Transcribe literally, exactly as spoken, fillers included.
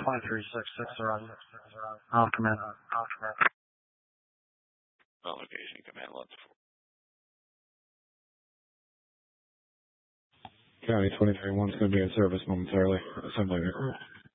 twenty-three six six, Roger. I'll come in. On location, command one. County twenty-three one is going to be in service momentarily. Assembly.